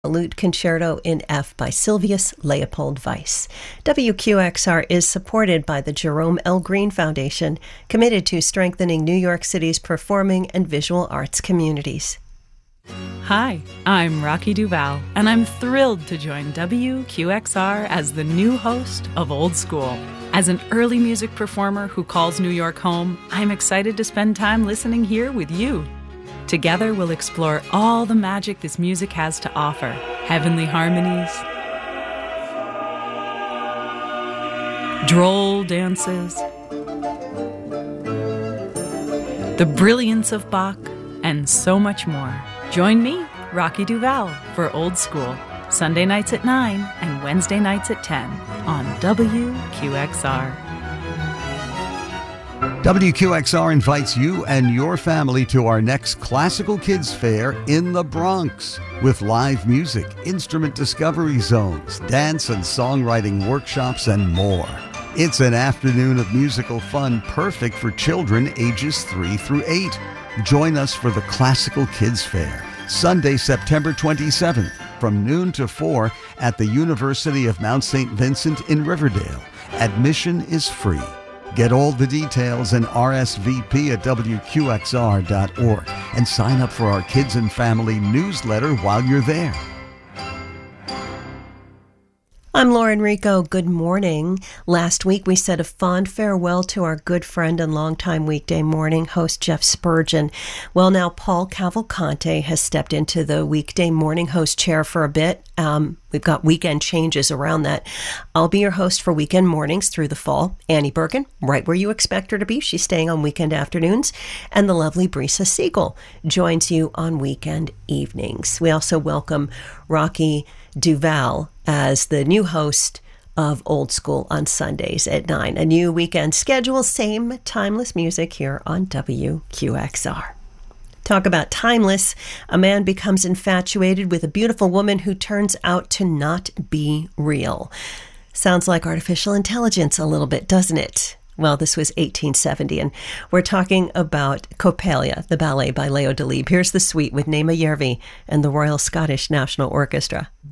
Lute Concerto in F by Silvius Leopold Weiss. WQXR is supported by the Jerome L. Green Foundation, committed to strengthening New York City's performing and visual arts communities. Hi, I'm Rocky Duval, and I'm thrilled to join WQXR as the new host of Old School. As an early music performer who calls New York home, I'm excited to spend time listening here with you. Together, we'll explore all the magic this music has to offer. Heavenly harmonies, droll dances, the brilliance of Bach, and so much more. Join me, Rocky Duval, for Old School, Sunday nights at 9 and Wednesday nights at 10 on WQXR. WQXR invites you and your family to our next Classical Kids Fair in the Bronx with live music, instrument discovery zones, dance and songwriting workshops, and more. It's an afternoon of musical fun perfect for children ages 3 through 8. Join us for the Classical Kids Fair, Sunday, September 27th, from noon to 4 at the University of Mount St. Vincent in Riverdale. Admission is free. Get all the details and RSVP at WQXR.org and sign up for our Kids and Family newsletter while you're there. I'm Lauren Rico. Good morning. Last week we said a fond farewell to our good friend and longtime weekday morning host Jeff Spurgeon. Well, now Paul Cavalcante has stepped into the weekday morning host chair for a bit. We've got weekend changes around that. I'll be your host for weekend mornings through the fall. Annie Bergen, right where you expect her to be. She's staying on weekend afternoons. And the lovely Brisa Siegel joins you on weekend evenings. We also welcome Rocky Duval as the new host of Old School on Sundays at 9. A new weekend schedule, same timeless music here on WQXR. Talk about timeless. A man becomes infatuated with a beautiful woman who turns out to not be real. Sounds like artificial intelligence a little bit, doesn't it? Well, this was 1870, and we're talking about Coppelia, the ballet by Leo Delibes. Here's the suite with Naima Järvi and the Royal Scottish National Orchestra.